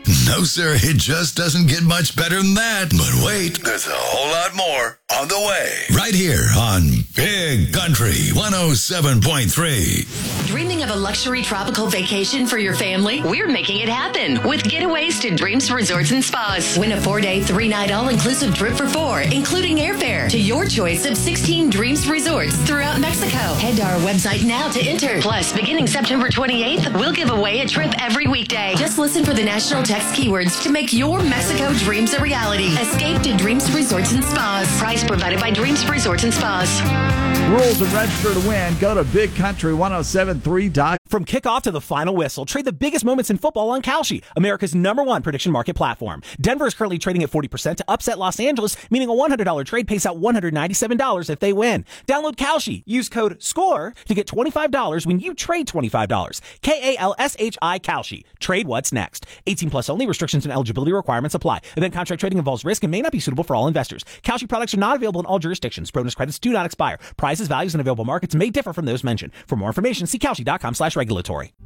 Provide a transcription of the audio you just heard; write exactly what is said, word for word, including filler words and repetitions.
No, sir, it just doesn't get much better than that. But wait, there's a whole lot more on the way. Right here on Big Country one oh seven point three. Dreaming of a luxury tropical vacation for your family? We're making it happen with Getaways to Dreams Resorts and Spas. Win a four-day, three-night all-inclusive trip for four, including airfare to your choice of sixteen Dreams Resorts throughout Mexico. Head to our website now to enter. Plus, beginning September twenty-eighth, we'll give away a trip every weekday. Just listen for the national text keywords to make your Mexico dreams a reality. Escape to Dreams Resorts and Spas. Price provided by Dreams Resorts and Spas. Rules and register to win. Go to big country one oh seven three dot com. From kickoff to the final whistle, trade the biggest moments in football on Kalshi, America's number one prediction market platform. Denver is currently trading at forty percent to upset Los Angeles, meaning a one hundred dollars trade pays out one hundred ninety-seven dollars if they win. Download Kalshi. Use code SCORE to get twenty-five dollars when you trade twenty-five dollars. K A L S H I Kalshi. Trade what's next. eighteen plus only. Restrictions and eligibility requirements apply. Event contract trading involves risk and may not be suitable for all investors. Kalshi products are not available in all jurisdictions. Bonus credits do not expire. Prizes, values, and available markets may differ from those mentioned. For more information, see Kalshi dot com slash regulatory.